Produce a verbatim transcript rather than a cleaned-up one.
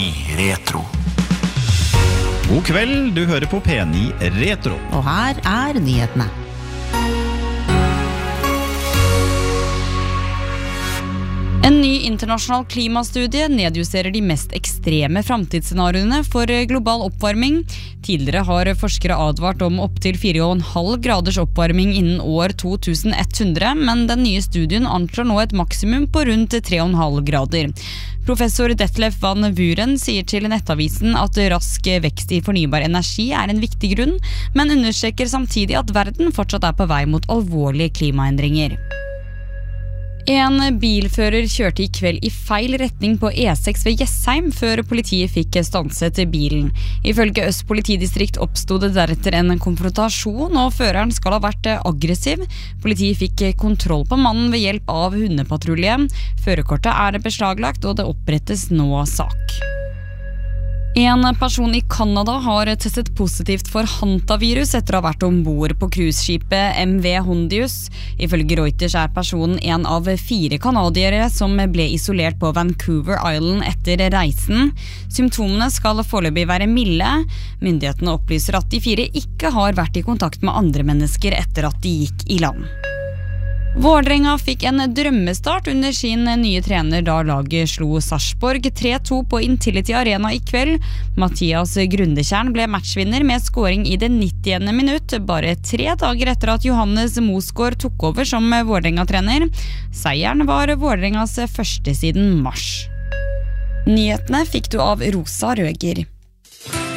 ni Retro. God kveld, du hører på P ni Retro. Og her er nyhetene. En ny internasjonal klimastudie nedjusterer de mest ekstreme framtidsscenarioene for global oppvarming. Tidligere har forskere advart om opp til fire komma fem graders oppvarming innen år to tusen ett hundre, men den nye studien anslår nå et maksimum på rundt tre komma fem grader. Professor Detlef van Vuren sier til Nettavisen at rask vekst i fornybar energi er en viktig grunn, men understreker samtidig at verden fortsatt er på vei mot alvorlige klimaendringer. En bilfører kjørte i kveld i feil retning på E seks ved Jessheim før politiet fikk stanset bilen. Ifølge Øst politidistrikt oppstod det deretter en konfrontasjon, og føreren skal ha vært aggressiv. Politiet fikk kontroll på mannen ved hjelp av hundepatrulje. Førerkortet er beslaglagt, og det opprettes nå sak. En person i Kanada har testet positivt for hantavirus etter å ha vært ombord på cruiseskipet M V Hondius. Ifølge Reuters er personen en av fire kanadiere som ble isolert på Vancouver Island etter reisen. Symptomene skal foreløpig være milde. Myndighetene opplyser at de fire ikke har vært i kontakt med andre mennesker etter at de gikk i land. Vålerenga fikk en drømmestart under sin nye trener da laget slo Sarpsborg tre to på Intility Arena i kveld. Mathias Grundekjern ble matchvinner med scoring i det nittiende minutt, bare tre dager etter at Johannes Mosgaard tok over som Vålerenga-trener. Seieren var Vålerengas første siden mars. Nyhetene fikk du av Rosa Røger.